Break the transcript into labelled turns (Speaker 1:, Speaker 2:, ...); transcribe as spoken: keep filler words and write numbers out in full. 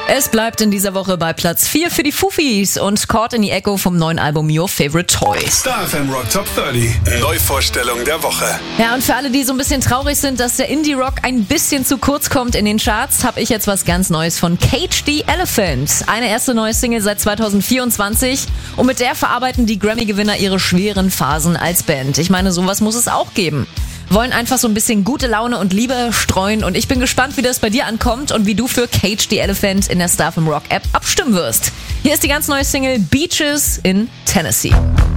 Speaker 1: Es bleibt in dieser Woche bei Platz vier für die Fufis und Caught in the Echo vom neuen Album Your Favorite Toy.
Speaker 2: Star F M Rock Top dreißig. Neuvorstellung der Woche.
Speaker 1: Ja, und für alle, die so ein bisschen traurig sind, dass der Indie-Rock ein bisschen zu kurz kommt in den Charts, habe ich jetzt was ganz Neues von Cage the Elephant. Eine erste neue Single seit zwanzig vierundzwanzig und mit der verarbeiten die Grammy-Gewinner ihre schweren Phasen als Band. Ich meine, sowas muss es auch geben. Wollen einfach so ein bisschen gute Laune und Liebe streuen und ich bin gespannt, wie das bei dir ankommt und wie du für Cage the Elephant in der Star F M Rock App abstimmen wirst. Hier ist die ganz neue Single Beaches in Tennessee.